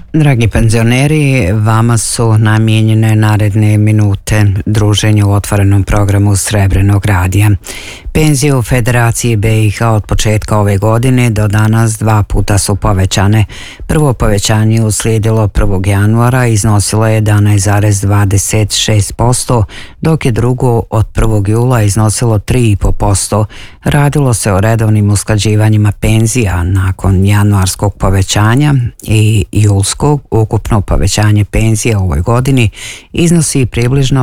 Dragi penzioneri, vama su namijenjene naredne minute druženja u otvorenom programu Srebrenog radija. Penzije u Federaciji BiH od početka ove godine do danas 2 puta su povećane. Prvo povećanje uslijedilo 1. januara, iznosilo je 11,26%, dok je drugo od 1. jula iznosilo 3,5%. Radilo se o redovnim usklađivanjima penzija. Nakon januarskog povećanja i julskog ukupno povećanje penzija u ovoj godini iznosi približno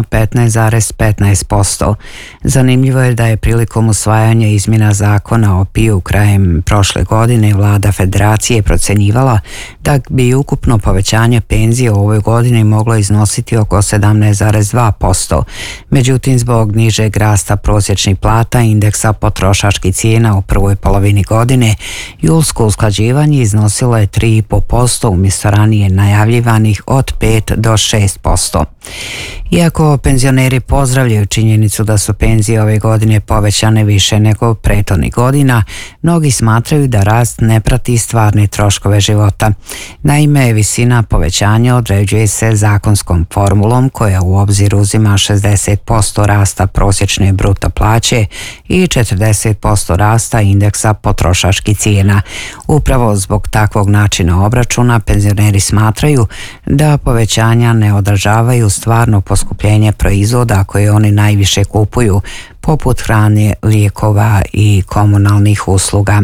15,15%. Zanimljivo je da je prilikom usvajanja izmjena zakona o PIO krajem prošle godine vlada Federacije procenjivala da bi ukupno povećanje penzije u ovoj godini moglo iznositi oko 17,2%. Međutim, zbog nižeg rasta prosječnih plata i indeksa potrošačkih cijena u prvoj polovini godine, julsko usklađivanje iznosilo je 3,5% umjesto ranije najavljivanih od 5 do 6%. Iako penzioneri pozdravljaju činjenicu da su penzije ove godine povećane više nego prethodnih godina, mnogi smatraju da rast ne prati stvarne troškove života. Naime, visina povećanja određuje se zakonskom formulom koja u obzir uzima 60% rasta prosječne bruto plaće i 40% rasta indeksa potrošačkih cijena. Upravo zbog takvog načina obračuna penzioneri smatraju da povećanja ne odražavaju stvarno poskupljenje proizvoda koje oni najviše kupuju, poput hrane, lijekova i komunalnih usluga.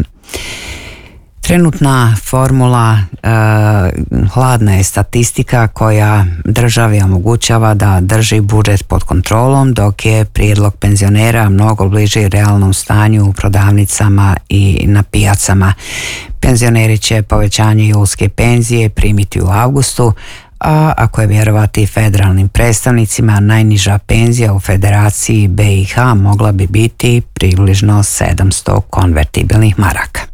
Trenutna formula hladna je statistika koja državi omogućava da drži budžet pod kontrolom, dok je prijedlog penzionera mnogo bliži realnom stanju u prodavnicama i na pijacama. Penzioneri će povećanje julske penzije primiti u avgustu, a ako je vjerovati federalnim predstavnicima, najniža penzija u Federaciji BiH mogla bi biti približno 700 konvertibilnih maraka.